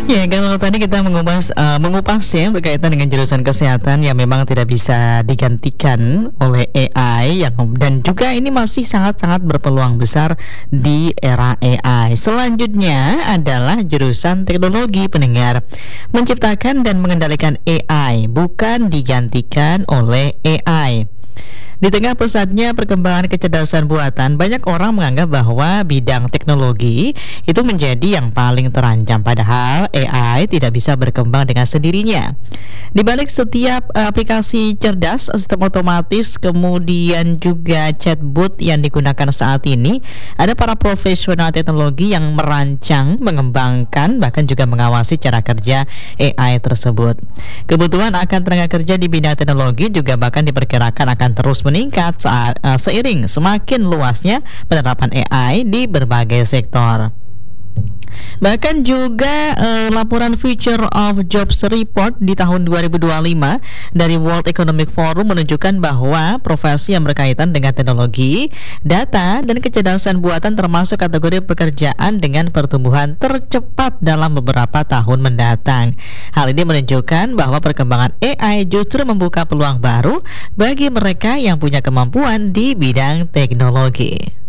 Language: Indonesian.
Ya, kalau tadi kita mengupas ya berkaitan dengan jurusan kesehatan yang memang tidak bisa digantikan oleh AI dan juga ini masih sangat-sangat berpeluang besar di era AI. Selanjutnya adalah jurusan teknologi pendengar. Menciptakan dan mengendalikan AI bukan digantikan oleh AI. Di tengah pesatnya perkembangan kecerdasan buatan, banyak orang menganggap bahwa bidang teknologi itu menjadi yang paling terancam, padahal AI tidak bisa berkembang dengan sendirinya. Di balik setiap aplikasi cerdas, sistem otomatis, kemudian juga chatbot yang digunakan saat ini, ada para profesional teknologi yang merancang, mengembangkan, bahkan juga mengawasi cara kerja AI tersebut. Kebutuhan akan tenaga kerja di bidang teknologi juga bahkan diperkirakan akan terus meningkat seiring semakin luasnya penerapan AI di berbagai sektor. Bahkan juga laporan Future of Jobs Report di tahun 2025 dari World Economic Forum menunjukkan bahwa profesi yang berkaitan dengan teknologi, data, dan kecerdasan buatan termasuk kategori pekerjaan dengan pertumbuhan tercepat dalam beberapa tahun mendatang. Hal ini menunjukkan bahwa perkembangan AI justru membuka peluang baru bagi mereka yang punya kemampuan di bidang teknologi.